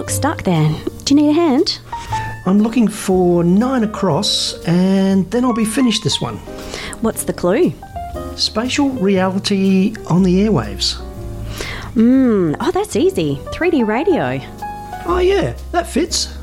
look stuck there. Do you need a hand? I'm looking for 9 across, and then I'll be finished this one. What's the clue? Spatial reality on the airwaves. Oh, that's easy. 3D radio. Oh yeah, that fits.